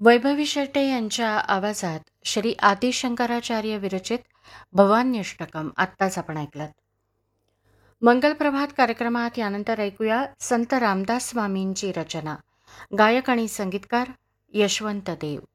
वैभवी शेटे यांच्या आवाजात श्री आदिशंकराचार्य विरचित भवान्यष्टकम आत्ताच आपण ऐकलात. मंगलप्रभात कार्यक्रमात यानंतर ऐकूया संत रामदास स्वामींची रचना. गायक आणि संगीतकार यशवंत देव.